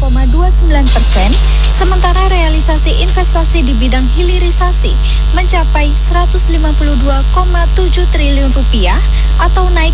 sementara realisasi investasi di bidang hilirisasi mencapai 152,7 triliun rupiah atau naik